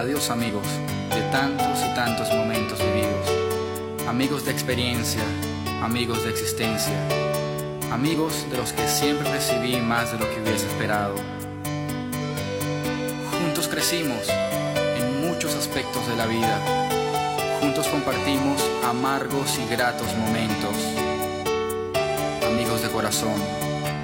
Adiós amigos de tantos y tantos momentos vividos, amigos de experiencia, amigos de existencia, amigos de los que siempre recibí más de lo que hubiese esperado. Juntos crecimos en muchos aspectos de la vida, juntos compartimos amargos y gratos momentos, amigos de corazón.